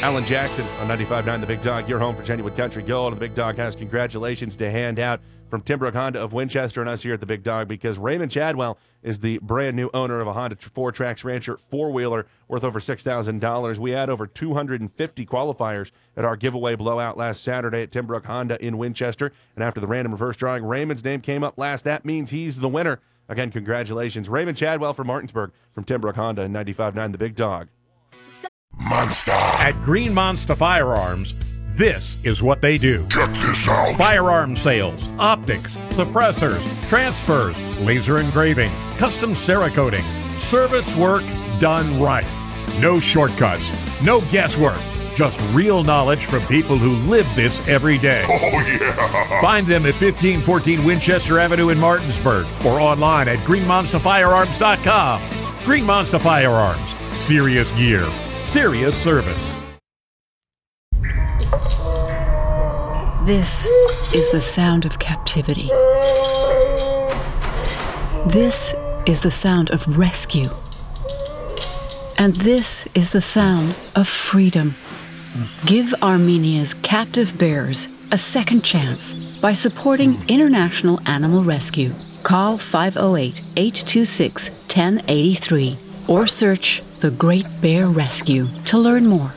Alan Jackson on 95.9 The Big Dog, your home for genuine country gold. And the Big Dog has congratulations to hand out from Timbrook Honda of Winchester and us here at the Big Dog, because Raymond Chadwell is the brand new owner of a Honda 4Trax Rancher 4-wheeler worth over $6,000. We had over 250 qualifiers at our giveaway blowout last Saturday at Timbrook Honda in Winchester. And after the random reverse drawing, Raymond's name came up last. That means he's the winner. Again, congratulations, Raymond Chadwell from Martinsburg, from Timbrook Honda and 95.9 The Big Dog. Monster. At Green Monster Firearms, this is what they do. Check this out. Firearm sales, optics, suppressors, transfers, laser engraving, custom Cerakoting, service work done right. No shortcuts, no guesswork, just real knowledge from people who live this every day. Oh, yeah. Find them at 1514 Winchester Avenue in Martinsburg or online at greenmonsterfirearms.com. Green Monster Firearms. Serious gear. Serious service. This is the sound of captivity. This is the sound of rescue. And this is the sound of freedom. Give Armenia's captive bears a second chance by supporting International Animal Rescue. Call 508-826-1083 or search The Great Bear Rescue to learn more.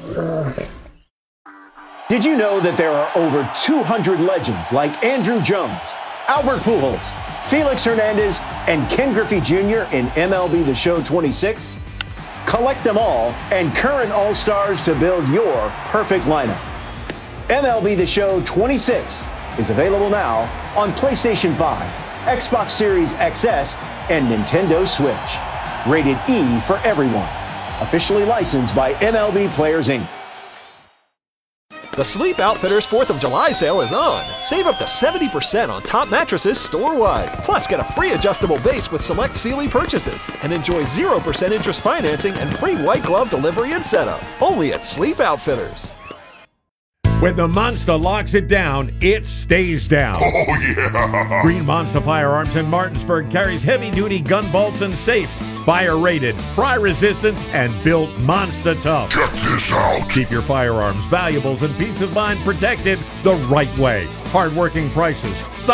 Did you know that there are over 200 legends like Andrew Jones, Albert Pujols, Felix Hernandez, and Ken Griffey Jr. in MLB The Show 26? Collect them all and current All-Stars to build your perfect lineup. MLB The Show 26 is available now on PlayStation 5, Xbox Series XS, and Nintendo Switch. Rated E for everyone. Officially licensed by MLB Players, Inc. The Sleep Outfitters 4th of July sale is on. Save up to 70% on top mattresses store-wide. Plus, get a free adjustable base with select Sealy purchases. And enjoy 0% interest financing and free white glove delivery and setup. Only at Sleep Outfitters. When the monster locks it down, it stays down. Oh, yeah! Green Monster Firearms in Martinsburg carries heavy-duty gun bolts and safes. Fire-rated, fry-resistant, and built monster tough. Check this out. Keep your firearms, valuables, and peace of mind protected the right way. Hard-working prices.